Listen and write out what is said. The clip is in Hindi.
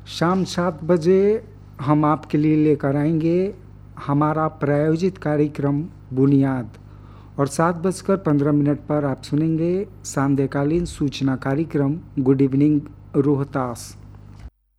शाम 7 बजे हम आपके लिए लेकर आएंगे हमारा प्रायोजित कार्यक्रम बुनियाद, और 7:15 पर आप सुनेंगे संध्याकालीन सूचना कार्यक्रम गुड इवनिंग रोहतास।